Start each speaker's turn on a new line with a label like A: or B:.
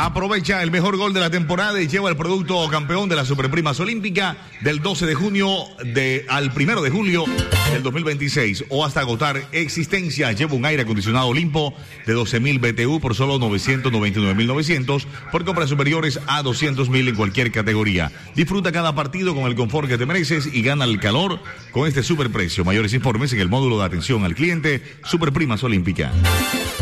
A: Aprovecha el mejor gol de la temporada y lleva el producto campeón de la Superprimas Olímpica del 12 de junio al 1 de julio del 2026 o hasta agotar existencia. Lleva un aire acondicionado Olimpo de 12.000 BTU por solo 999.900 por compras superiores a 200.000 en cualquier categoría. Disfruta cada partido con el confort que te mereces y gana el calor con este superprecio. Mayores informes en el módulo de atención al cliente Superprimas Olímpica.